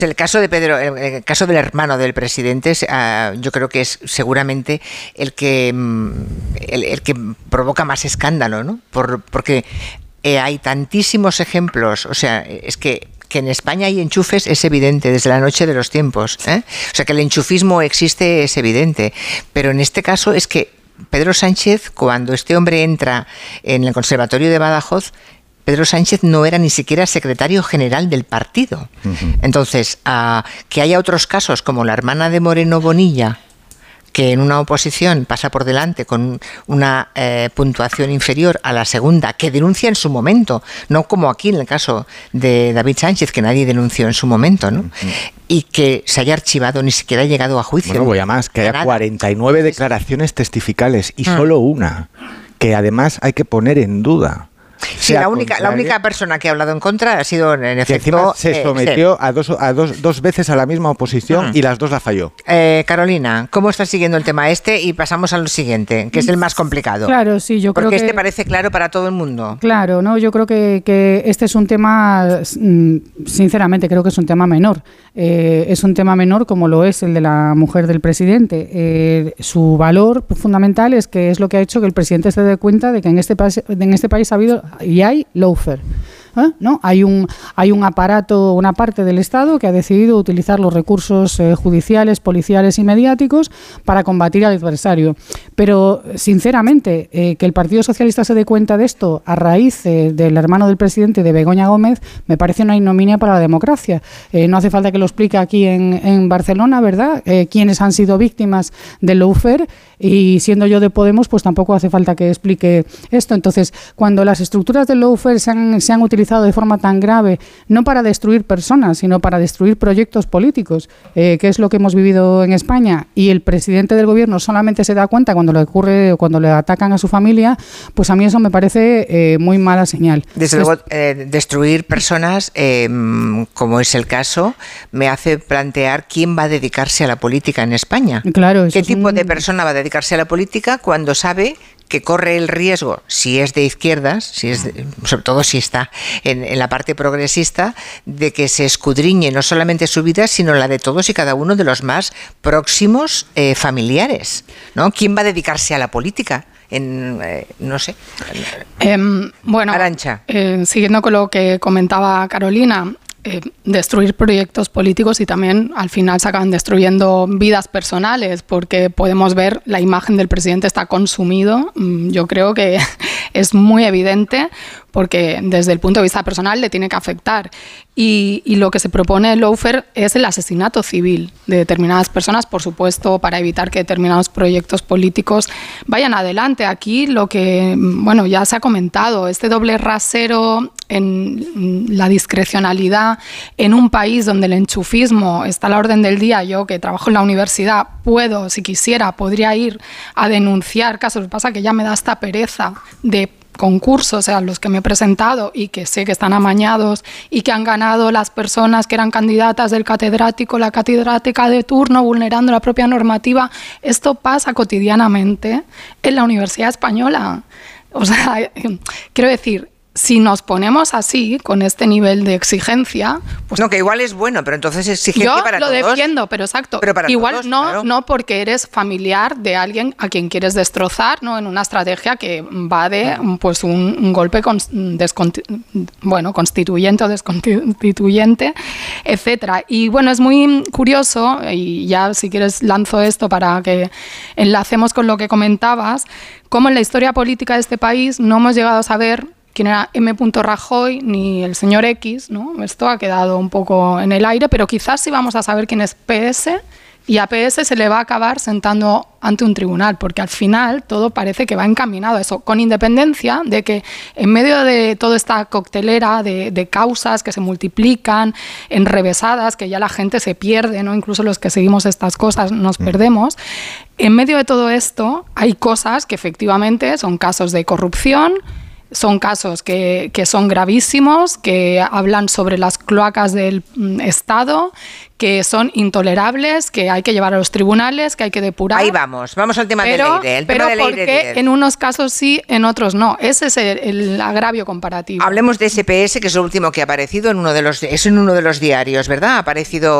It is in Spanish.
El caso de Pedro, el caso del hermano del presidente, yo creo que es seguramente el que provoca más escándalo, ¿no? Porque hay tantísimos ejemplos, o sea, es que en España hay enchufes es evidente desde la noche de los tiempos, ¿eh? O sea, que el enchufismo existe es evidente, pero en este caso es que Pedro Sánchez, cuando este hombre entra en el Conservatorio de Badajoz, Pedro Sánchez no era ni siquiera secretario general del partido. Uh-huh. Entonces, que haya otros casos como la hermana de Moreno Bonilla, que en una oposición pasa por delante con una puntuación inferior a la segunda, que denuncia en su momento, no como aquí en el caso de David Sánchez, que nadie denunció en su momento, ¿no? Uh-huh. Y que se haya archivado, ni siquiera ha llegado a juicio. Bueno, voy a más, que haya 49 declaraciones testificales y solo una, que además hay que poner en duda. Sí, la única persona que ha hablado en contra ha sido, en efecto... Que encima se sometió a dos veces a la misma oposición y las dos la falló. Carolina, ¿cómo estás siguiendo el tema y pasamos al siguiente, que es el más complicado? Claro, sí, yo creo que... Porque este parece claro para todo el mundo. Claro, no, yo creo que este es un tema, sinceramente, creo que es un tema menor. Es un tema menor como lo es el de la mujer del presidente. Su valor fundamental es que es lo que ha hecho que el presidente se dé cuenta de que en este país ha habido y hay lawfare. ¿No? Hay un aparato, una parte del Estado que ha decidido utilizar los recursos judiciales, policiales y mediáticos para combatir al adversario. Pero, sinceramente, que el Partido Socialista se dé cuenta de esto a raíz del hermano del presidente, de Begoña Gómez, me parece una ignominia para la democracia. No hace falta que lo explique aquí en Barcelona, ¿verdad? Quiénes han sido víctimas del lawfare, y siendo yo de Podemos, pues tampoco hace falta que explique esto. Entonces, cuando las estructuras del lawfare se han utilizado de forma tan grave, no para destruir personas, sino para destruir proyectos políticos, que es lo que hemos vivido en España, y el presidente del gobierno solamente se da cuenta cuando le ocurre, cuando le atacan a su familia, pues a mí eso me parece muy mala señal. Desde luego, destruir personas, como es el caso, me hace plantear quién va a dedicarse a la política en España. Claro, ¿Qué tipo de persona va a dedicarse a la política cuando sabe que corre el riesgo, si es de izquierdas, sobre todo si está en la parte progresista, de que se escudriñe no solamente su vida, sino la de todos y cada uno de los más próximos familiares, ¿no? ¿Quién va a dedicarse a la política? No sé. Bueno, Arantxa. Siguiendo con lo que comentaba Carolina, destruir proyectos políticos y también al final se acaban destruyendo vidas personales, porque podemos ver la imagen del presidente está consumido. Yo creo que es muy evidente, porque desde el punto de vista personal le tiene que afectar. Y lo que se propone el lawfare es el asesinato civil de determinadas personas, por supuesto, para evitar que determinados proyectos políticos vayan adelante. Aquí lo que, bueno, ya se ha comentado, este doble rasero en la discrecionalidad en un país donde el enchufismo está a la orden del día. Yo, que trabajo en la universidad, puedo, si quisiera, podría ir a denunciar casos. Lo que pasa es que ya me da esta pereza de concursos, o sea, los que me he presentado y que sé que están amañados y que han ganado las personas que eran candidatas del catedrático, la catedrática de turno, vulnerando la propia normativa. Esto pasa cotidianamente en la Universidad Española. O sea, quiero decir, si nos ponemos así, con este nivel de exigencia... pues no, que igual es bueno, pero entonces exigencia para todos. Yo lo defiendo, pero exacto. Pero para igual todos, no, claro. No porque eres familiar de alguien a quien quieres destrozar, ¿no? En una estrategia que va de pues un golpe constituyente o desconstituyente, etcétera. Y bueno, es muy curioso, y ya si quieres lanzo esto para que enlacemos con lo que comentabas, cómo en la historia política de este país no hemos llegado a saber quién era M. Rajoy ni el señor X, ¿no? Esto ha quedado un poco en el aire, pero quizás sí vamos a saber quién es PS, y a PS se le va a acabar sentando ante un tribunal, porque al final todo parece que va encaminado a eso, con independencia de que en medio de toda esta coctelera de causas que se multiplican, enrevesadas, que ya la gente se pierde, ¿no? Incluso los que seguimos estas cosas nos perdemos. En medio de todo esto hay cosas que efectivamente son casos de corrupción, son casos que son gravísimos, que hablan sobre las cloacas del Estado, que son intolerables, que hay que llevar a los tribunales, que hay que depurar. Ahí vamos al tema de Leire. Pero porque en unos casos sí, en otros no. Ese es el agravio comparativo. Hablemos de SPS, que es lo último que ha aparecido en uno de los diarios, ¿verdad? Ha aparecido